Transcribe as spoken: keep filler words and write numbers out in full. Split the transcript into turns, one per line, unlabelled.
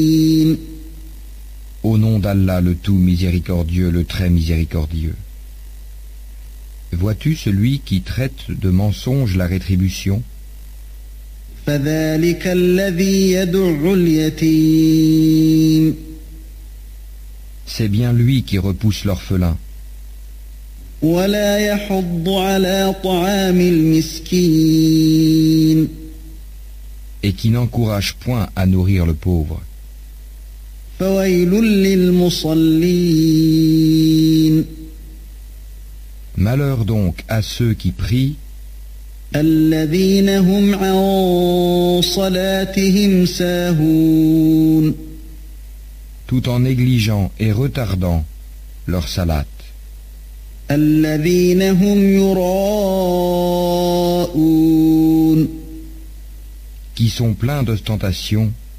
Au nom d'Allah le tout miséricordieux, le très miséricordieux. Vois-tu celui qui traite de mensonge la rétribution?
فذلك الذي يدع اليتيم.
C'est bien lui qui repousse l'orphelin.
ولا يحض على طعام المسكين.
Et qui n'encourage point à nourrir le pauvre.
فويل للمصلين.
Malheur donc à ceux qui prient,
الذين هم عن صلاتهم ساهون.
tout en négligeant et retardant leur salat.
الذين هم يراءون.
Qui sont pleins d'ostentation